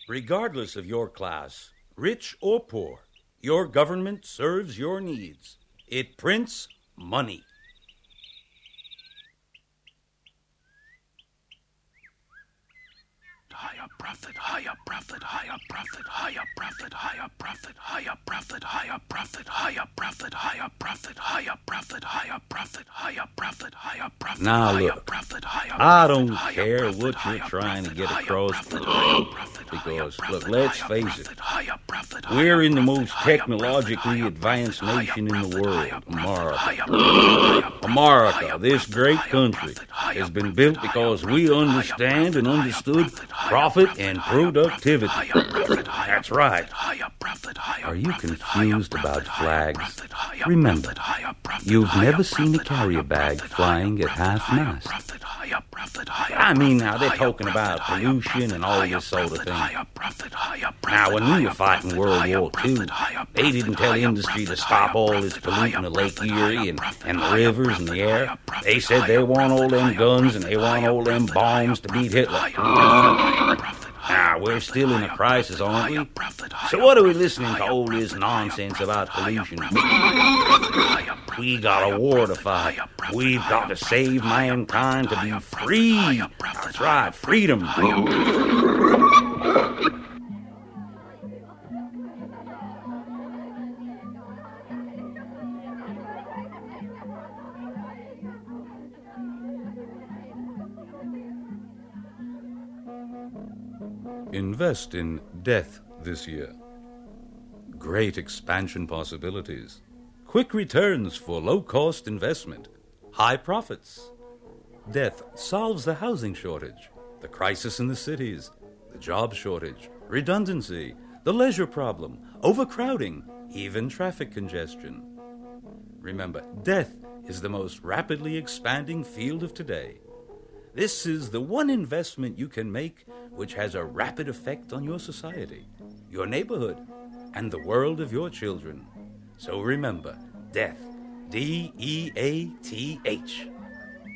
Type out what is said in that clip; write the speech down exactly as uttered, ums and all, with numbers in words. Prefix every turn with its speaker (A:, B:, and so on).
A: Regardless of your class, rich or poor, your government serves your needs. It prints money.
B: Higher profit, higher profit, higher profit, higher profit, higher profit, higher profit, higher profit, higher profit, higher profit, higher profit, higher profit, higher profit, higher profit.
A: Now look, I don't care what you're trying to get across, because, look, let's face it, we're in the most technologically advanced nation in the world, America. America, this great country, has been built because we understand and understood profit and productivity. That's right. Are you confused about flags? Remember, you've never seen a carrier bag flying at half-mast. I mean, now they're talking about pollution and all this sort of thing. Now, when we were fighting World War Two, they didn't tell industry to stop all this polluting of Lake Erie and, and the rivers and the air. They said they want all them guns and they want all them bombs to beat Hitler. Now, we're still in a crisis, aren't we? So what are we listening to all this nonsense about pollution? We got a war to fight. We've got to save mankind to be free. That's right, freedom. Invest in death this year. Great expansion possibilities. Quick returns for low-cost investment. High profits. Death solves the housing shortage, the crisis in the cities, the job shortage, redundancy, the leisure problem, overcrowding, even traffic congestion. Remember, death is the most rapidly expanding field of today. This is the one investment you can make which has a rapid effect on your society, your neighborhood, and the world of your children. So remember, death, D E A T H.